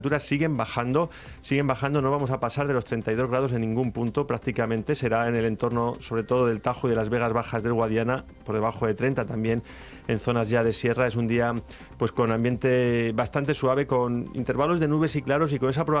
temperaturas siguen bajando, no vamos a pasar de los 32 grados en ningún punto prácticamente, será en el entorno sobre todo del Tajo y de las Vegas Bajas del Guadiana, por debajo de 30 también en zonas ya de sierra. Es un día pues con ambiente bastante suave, con intervalos de nubes y claros y con esa probabilidad